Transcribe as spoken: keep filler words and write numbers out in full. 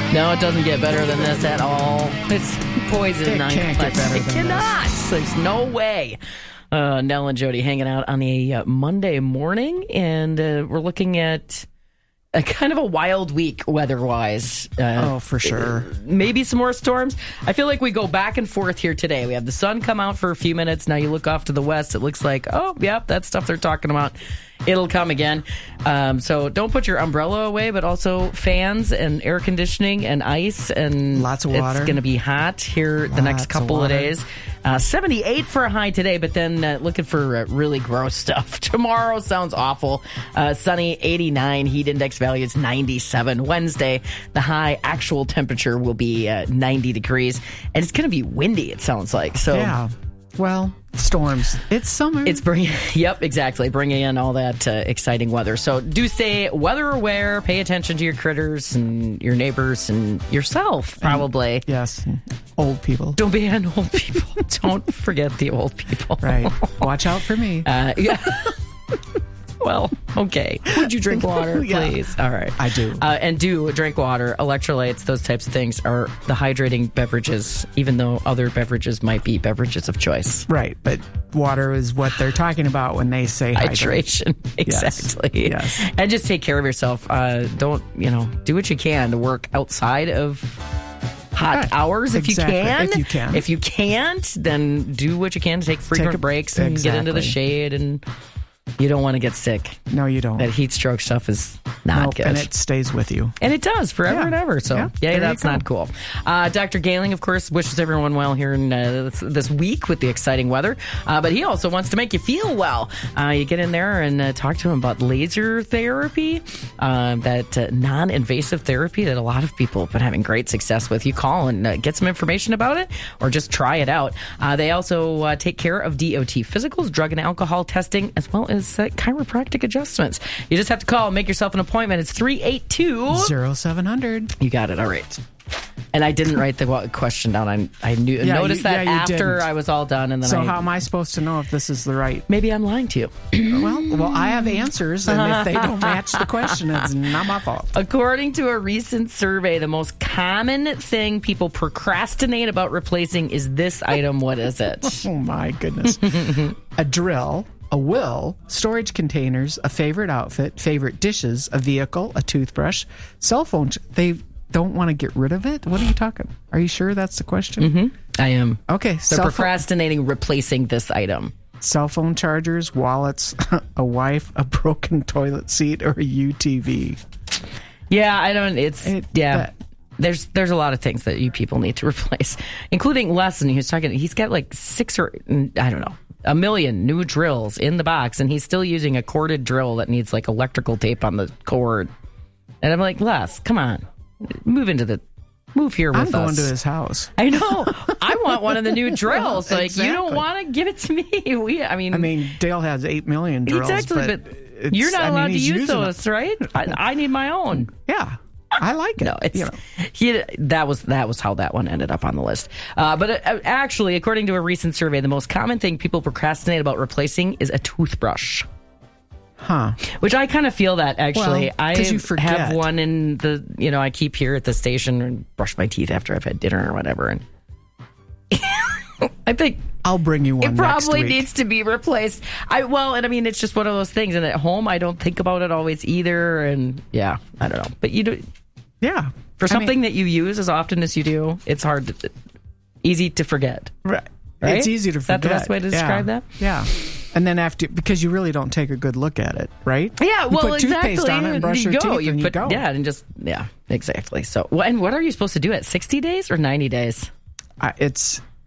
No, it doesn't get better than this at all. It's poison. It can't get better It than cannot. There's no way. Uh, Nell and Jody hanging out on a uh, Monday morning, and uh, we're looking at a kind of a wild week weather-wise. Uh, oh, for sure. Maybe some more storms. I feel like we go back and forth here today. We have the sun come out for a few minutes. Now you look off to the west. It looks like, oh, yep, that stuff they're talking about. It'll come again. Um, so don't put your umbrella away, but also fans and air conditioning and ice. And lots of water. It's going to be hot here the Lots next of couple of, water. days. Uh, seventy-eight for a high today, but then uh, looking for uh, really gross stuff. Tomorrow sounds awful. Uh, sunny, eighty-nine. Heat index value is ninety-seven. Wednesday, the high actual temperature will be uh, ninety degrees. And it's going to be windy, it sounds like. So Yeah. Well, storms. It's summer. It's bringing, yep, exactly, bringing in all that uh, exciting weather. So do stay weather aware. Pay attention to your critters and your neighbors and yourself, probably. And, yes. Old people. Don't be an old people. Don't forget the old people. Right. Watch out for me. Uh, yeah. Well, okay. Would you drink water, please? Yeah. All right. I do. Uh, and do drink water. Electrolytes, those types of things are the hydrating beverages, even though other beverages might be beverages of choice. Right. But water is what they're talking about when they say hydration. Exactly. Yes. Yes. And just take care of yourself. Uh, don't, you know, do what you can to work outside of hot Right. hours if Exactly. you can. If you can. If you can't, then do what you can to take frequent Take a- breaks and get into the exactly. shade, and you don't want to get sick. No, you don't. That heat stroke stuff is not Nope, good. and it stays with you. And it does forever Yeah. and ever. So, Yeah, yeah, there that's you go. not cool. Uh, Doctor Galing, of course, wishes everyone well here in uh, this, this week with the exciting weather. Uh, but he also wants to make you feel well. Uh, you get in there and uh, talk to him about laser therapy, uh, that uh, non-invasive therapy that a lot of people have been having great success with. You call and uh, get some information about it or just try it out. Uh, they also uh, take care of D O T physicals, drug and alcohol testing, as well as uh, chiropractic adjustments. You just have to call and make yourself an appointment. It's three eight two Zero seven hundred. You got it. All right. And I didn't write the wa- question down. I, I knew Yeah, noticed you- that yeah, you after didn't. I was all done. And then So I, how am I supposed to know if this is the right? maybe I'm lying to you. Well, well, I have answers, and if they don't match the question, it's not my fault. According to a recent survey, the most common thing people procrastinate about replacing is this item. What is it? Oh my goodness. A drill, a will, storage containers, a favorite outfit, favorite dishes, a vehicle, a toothbrush, cell phone. ch- They don't want to get rid of it? What are you talking? Are you sure that's the question? Mm-hmm. I am. Okay. They're Cell, phone, procrastinating replacing this item. cell phone chargers, wallets, a wife, a broken toilet seat, or a U T V. Yeah, I don't. It's It- yeah. that- There's there's a lot of things that you people need to replace, including Les. And he was talking. He's got like six or I don't know a million new drills in the box, and he's still using a corded drill that needs like electrical tape on the cord. And I'm like, Les, come on, move into the move here with I'm going us. to his house. I know. I want one of the new drills. Well, like you don't exactly. want to give it to me. We. I mean. I mean, Dale has eight million drills. exactly, but, but, it's- you're not I mean, allowed to he's use using those, them. right? I, I need my own. Yeah. I like it. No, it's you know. he, that was that was how that one ended up on the list. Uh, but uh, actually, according to a recent survey, the most common thing people procrastinate about replacing is a toothbrush. Huh. Which I kind of feel that actually. Well, I 'cause you have forget. one in the you know I keep here at the station and brush my teeth after I've had dinner or whatever, and I think I'll bring you one it next probably week. needs to be replaced. I well, and I mean it's just one of those things. And at home, I don't think about it always either. And yeah, I don't know. But you do Yeah. for I something mean, that you use as often as you do. It's hard, to, easy to forget. right. Right? It's easy to Is that forget. the best way to Yeah. describe that? Yeah. And then after, because you really don't take a good look at it, right? Yeah, you well, put exactly. toothpaste on it and brush you your go. teeth you and put, you go. Yeah, and just yeah, exactly. So, well, and what are you supposed to do at sixty days or ninety days? Uh, it's